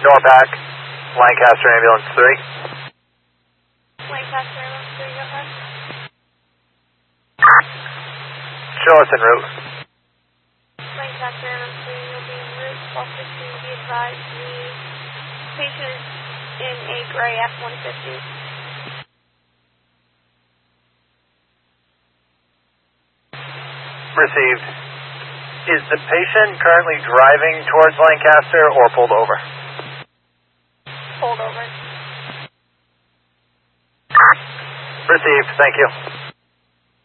NORPAC, Lancaster Ambulance 3. Lancaster Ambulance 3, go ahead. Show us en route. Lancaster Ambulance 3 will be en route. 1215, be advised the patient is in a gray F-150. Received. Is the patient currently driving towards Lancaster or pulled over? Pulled over. Received. Thank you.